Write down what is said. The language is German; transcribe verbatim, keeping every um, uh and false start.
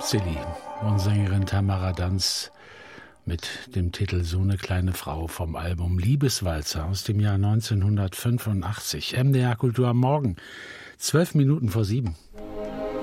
Silly und Sängerin Tamara Danz mit dem Titel So eine kleine Frau vom Album Liebeswalzer aus dem Jahr neunzehnhundertfünfundachtzig. M D R Kultur am Morgen, zwölf Minuten vor sieben.